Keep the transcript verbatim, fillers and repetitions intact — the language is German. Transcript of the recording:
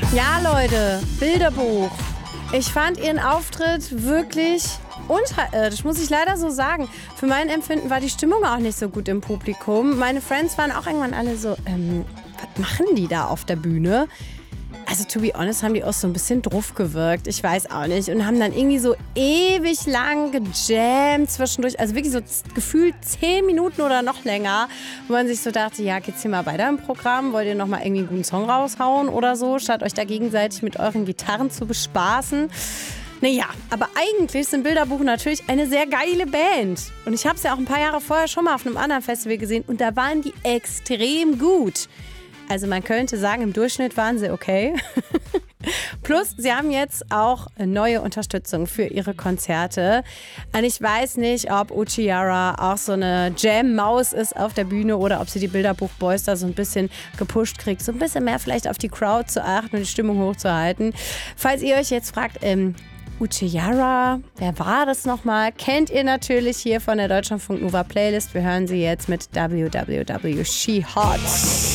Ja, Leute, Bilderbuch. Ich fand ihren Auftritt wirklich unterirdisch, muss ich leider so sagen. Für mein Empfinden war die Stimmung auch nicht so gut im Publikum. Meine Friends waren auch irgendwann alle so, ähm, was machen die da auf der Bühne? Also, to be honest, haben die auch so ein bisschen drauf gewirkt. Ich weiß auch nicht. Und haben dann irgendwie so ewig lang gejammt zwischendurch. Also wirklich so z- gefühlt zehn Minuten oder noch länger. Wo man sich so dachte, ja, geht's hier mal weiter im Programm? Wollt ihr noch mal irgendwie einen guten Song raushauen oder so? Statt euch da gegenseitig mit euren Gitarren zu bespaßen. Naja, aber eigentlich sind Bilderbuch natürlich eine sehr geile Band. Und ich habe es ja auch ein paar Jahre vorher schon mal auf einem anderen Festival gesehen. Und da waren die extrem gut. Also man könnte sagen, im Durchschnitt waren sie okay. Plus, sie haben jetzt auch neue Unterstützung für ihre Konzerte. Und ich weiß nicht, ob Uchiara auch so eine Jam-Maus ist auf der Bühne oder ob sie die Bilderbuch-Boys da so ein bisschen gepusht kriegt, so ein bisschen mehr vielleicht auf die Crowd zu achten und die Stimmung hochzuhalten. Falls ihr euch jetzt fragt, ähm, Uchiara, wer war das nochmal? Kennt ihr natürlich hier von der Deutschlandfunk Nova Playlist. Wir hören sie jetzt mit W W W She Hot.